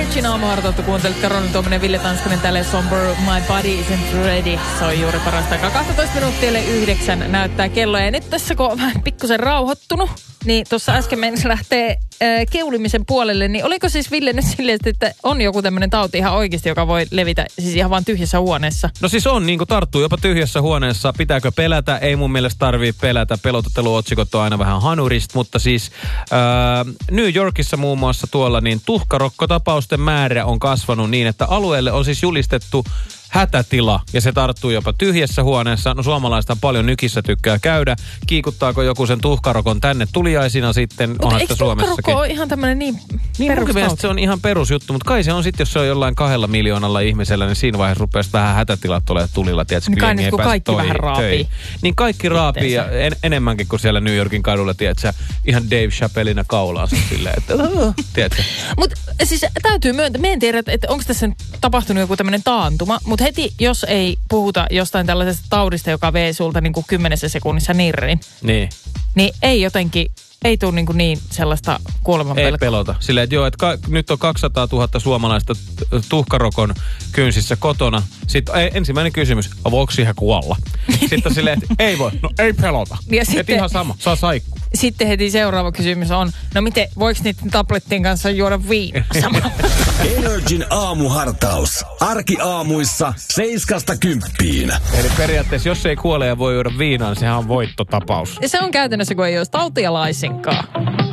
Energin aamuhartoutta kuuntelit Karolin Tuominen, Ville Tanskanen täällä Somber My Body Isn't Ready. Se on juuri parasta aikaa. 12 minuuttia 9 näyttää kello. Ja nyt tässä kun on vähän pikkusen rauhoittunut, niin tuossa äsken mennessä lähtee keulimisen puolelle. Niin oliko siis Ville nyt silleen, että on joku tämmöinen tauti ihan oikeasti, joka voi levitä siis ihan vaan tyhjässä huoneessa? No siis on, niin kuin tarttuu jopa tyhjässä huoneessa. Pitääkö pelätä? Ei mun mielestä tarvii pelätä. Pelotteluotsikot on aina vähän hanurista, mutta siis New Yorkissa muun muassa tuolla niin tuhkarokkotapausten määrä on kasvanut niin, että alueelle on siis julistettu hätätila, ja se tarttuu jopa tyhjässä huoneessa. No suomalaista paljon nykissä tykkää käydä. Kiikuttaako joku sen tuhkarokon tänne tuliaisina sitten? Mutta eikö tuhkarokko ole ihan tämmöinen niin perustauti? Se on ihan perusjuttu, mutta kai se on sitten, jos se on jollain 2 miljoonalla ihmisellä, niin siinä vaiheessa rupeaa vähän hätätilat olemaan tulilla. Tiedätkö, niin kai nyt kun kaikki vähän raapii. Niin kaikki raapii ja enemmänkin kuin siellä New Yorkin kadulla, tiedätkö, ihan Dave Chappellina kaulaansa silleen, että tiedätkö. Mutta siis täytyy myöntää, me en tiedä, että onko tässä tapahtunut joku tämmöinen taantuma, mutta heti, jos ei puhuta jostain tällaisesta taudista, joka vee sulta niin kuin 10 sekunnissa nirrin, niin ei jotenkin, ei tule niin sellaista kuolemanpelkoa. Ei pelota. Silleen, että joo, että nyt on 200 000 suomalaista tuhkarokon kynsissä kotona. Sitten ensimmäinen kysymys, voiko siihen kuolla? Sitten silleen, että ei voi, no ei pelota. Että ihan sama, saa saikku. Sitten heti seuraava kysymys on, no miten, voiko niiden tablettien kanssa juoda viinaa samalla? Energin aamuhartaus. Arkiaamuissa 7–10. Eli periaatteessa, jos ei kuole ja voi juoda viinaa, niin sehän on voittotapaus. Ja se on käytännössä, kun ei olisi tautia laisinkaan.